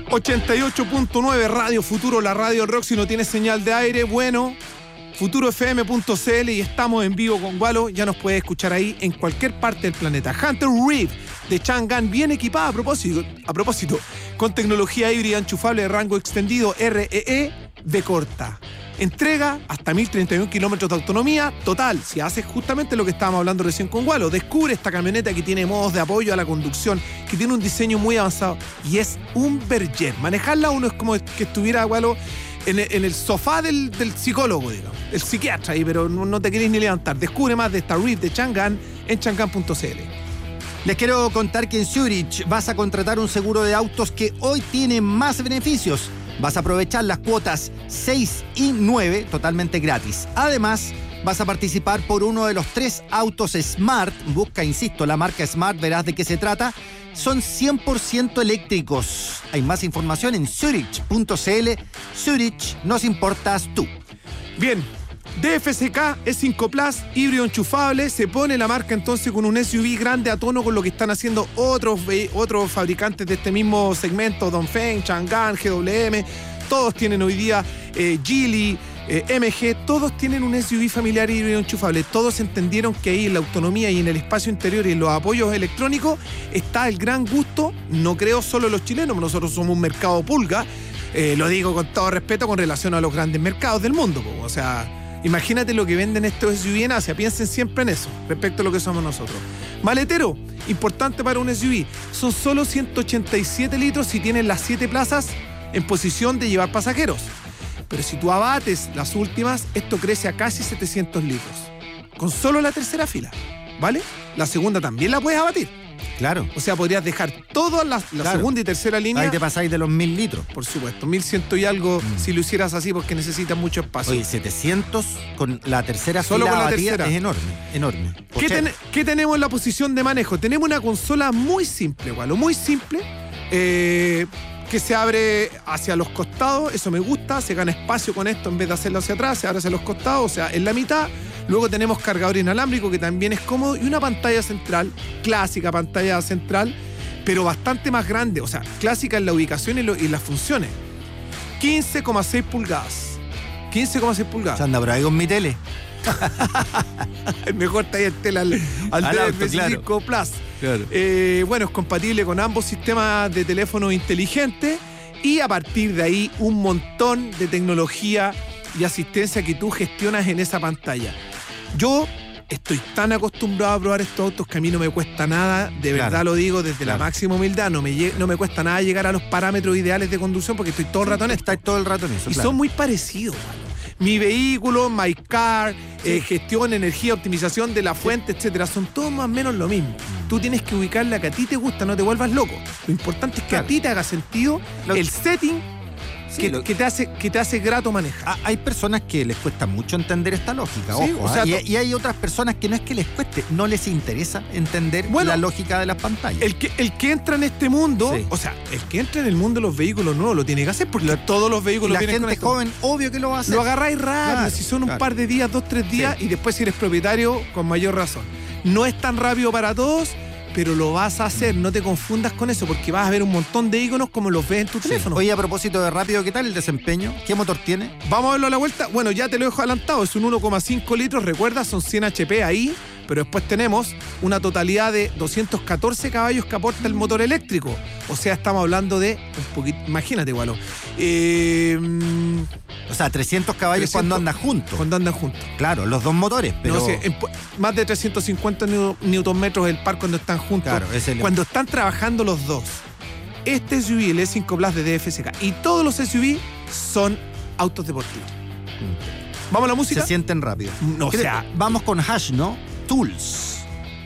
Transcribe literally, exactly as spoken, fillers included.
ochenta y ocho punto nueve Radio Futuro, la radio del rock. Si no tiene señal de aire, bueno, futuro f m punto c l y estamos en vivo con Walo. Ya nos puede escuchar ahí en cualquier parte del planeta. Hunter Reef de Chang'an, bien equipada a propósito, a propósito, con tecnología híbrida enchufable de rango extendido R E E V corta. Entrega hasta mil treinta y uno kilómetros de autonomía total. Si haces justamente lo que estábamos hablando recién con Walo, descubre esta camioneta que tiene modos de apoyo a la conducción, que tiene un diseño muy avanzado y es un Berger. Manejarla uno es como que estuviera, Walo, en el, en el sofá del, del psicólogo, digamos, el psiquiatra ahí, pero no, no te querés ni levantar. Descubre más de esta Reef de Chang'an en chang'an punto c l. Les quiero contar que en Zurich vas a contratar un seguro de autos que hoy tiene más beneficios. Vas a aprovechar las cuotas seis y nueve totalmente gratis. Además, vas a participar por uno de los tres autos Smart. Busca, insisto, la marca Smart, verás de qué se trata. Son cien por ciento eléctricos. Hay más información en zurich punto c l. Zurich, nos importas tú. Bien, D F C K E cinco Plus, híbrido enchufable. Se pone la marca entonces con un S U V grande a tono con lo que están haciendo otros, otros fabricantes de este mismo segmento, Dongfeng, Chang'an, G W M. Todos tienen hoy día eh, Geely, eh, M G, todos tienen un S U V familiar híbrido enchufable. Todos entendieron que ahí en la autonomía y en el espacio interior y en los apoyos electrónicos está el gran gusto, no creo solo los chilenos, nosotros somos un mercado pulga, eh, lo digo con todo respeto con relación a los grandes mercados del mundo, o sea... Imagínate lo que venden estos S U V en Asia, piensen siempre en eso, respecto a lo que somos nosotros. Maletero, importante para un S U V, son solo ciento ochenta y siete litros si tienes las siete plazas en posición de llevar pasajeros. Pero si tú abates las últimas, esto crece a casi setecientos litros, con solo la tercera fila, ¿vale? La segunda también la puedes abatir. Claro. O sea, podrías dejar toda la, la claro. segunda y tercera línea. Ahí te pasáis de los mil litros. Por supuesto, mil ciento y algo mm. si lo hicieras así porque necesitas mucho espacio. Oye, setecientos con la tercera Solo fila con la abatida tercera. Es enorme, enorme. ¿Qué, ten, ¿Qué tenemos en la posición de manejo? Tenemos una consola muy simple, Walo, muy simple, eh, que se abre hacia los costados, eso me gusta, se gana espacio con esto en vez de hacerlo hacia atrás, se abre hacia los costados, o sea, en la mitad. Luego tenemos cargador inalámbrico que también es cómodo y una pantalla central, clásica pantalla central, pero bastante más grande, o sea, clásica en la ubicación y, lo, y las funciones. quince coma seis pulgadas. quince coma seis pulgadas. Anda por ahí con mi tele. El mejor taller tele al, al, al D F C cinco Plus. Claro. Eh, bueno, es compatible con ambos sistemas de teléfono inteligente y a partir de ahí un montón de tecnología y asistencia que tú gestionas en esa pantalla. Yo estoy tan acostumbrado a probar estos autos que a mí no me cuesta nada, de verdad claro, lo digo desde claro. la máxima humildad, no me, no me cuesta nada llegar a los parámetros ideales de conducción porque estoy todo el rato en esto. Estás todo el rato en eso, Y claro. son muy parecidos, mano. Mi vehículo, My Car, sí. eh, gestión, energía, optimización de la fuente, etcétera, son todos más o menos lo mismo. Mm. Tú tienes que ubicar la que a ti te gusta, no te vuelvas loco. Lo importante es que claro. a ti te haga sentido lo... el setting sí, que, lo... que, te hace, que te hace grato manejar. Ah, hay personas que les cuesta mucho entender esta lógica, sí, ojo. O sea, ¿eh? y, y hay otras personas que no es que les cueste, no les interesa entender bueno, la lógica de las pantallas. El que, el que entra en este mundo, sí. o sea, el que entra en el mundo de los vehículos nuevos lo tiene que hacer porque la, todos los vehículos la vienen gente con joven, obvio que lo va a hacer. Lo agarráis rápido, claro, si son un claro. par de días, dos, tres días, sí. y después si eres propietario, con mayor razón. No es tan rápido para todos, pero lo vas a hacer, no te confundas con eso, porque vas a ver un montón de iconos como los ves en tu sí. teléfono. Oye, a propósito de rápido, ¿qué tal el desempeño? ¿Qué motor tiene? Vamos a verlo a la vuelta. Bueno, ya te lo dejo adelantado, es un uno coma cinco litros, recuerda, son cien H P ahí, pero después tenemos una totalidad de doscientos catorce caballos que aporta el motor eléctrico. O sea, estamos hablando de un poquito, imagínate, Walo. Eh, o sea, trescientos caballos trescientos, cuando andan juntos. Cuando andan juntos. Claro, los dos motores, pero... No, o sea, en, más de trescientos cincuenta newton metros el par cuando están juntos. Claro, es el... Cuando están trabajando los dos. Este S U V, el E cinco Plus de D F C K, y todos los S U V son autos deportivos. Mm. ¿Vamos a la música? Se sienten rápido. No, o sea... Vamos con Hash, ¿no? Tools.